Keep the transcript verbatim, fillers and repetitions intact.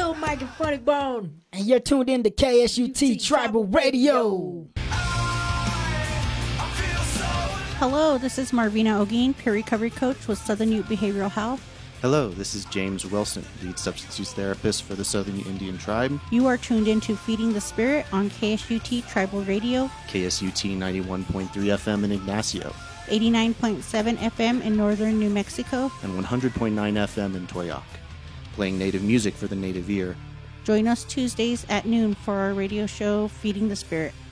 Little Mike and Funny Bone, and you're tuned in to K S U T Tribal Radio. Hello, this is Marvina Ogeen, peer recovery coach with Southern Ute Behavioral Health. Hello, this is James Wilson, lead substance use therapist for the Southern Ute Indian Tribe. You are tuned into Feeding the Spirit on K S U T Tribal Radio. K S U T ninety-one point three F M in Ignacio. eighty-nine point seven F M in northern New Mexico. And one hundred point nine F M in Toyoc. Playing native music for the native ear. Join us Tuesdays at noon for our radio show, Feeding the Spirit.